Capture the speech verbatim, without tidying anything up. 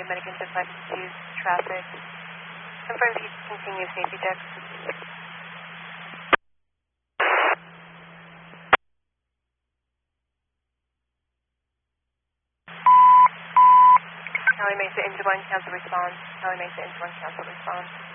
American ten five two traffic. Confirm the continuous safety deck. Charlie Mesa into one, cancel response. Charlie Mesa into one, cancel response.